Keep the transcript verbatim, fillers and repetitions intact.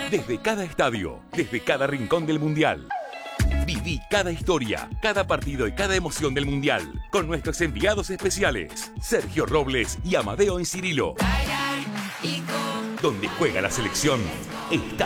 Desde cada estadio, desde cada rincón del Mundial. Viví cada historia, cada partido y cada emoción del Mundial con nuestros enviados especiales, Sergio Robles y Amadeo Encirilo. Donde juega la selección, está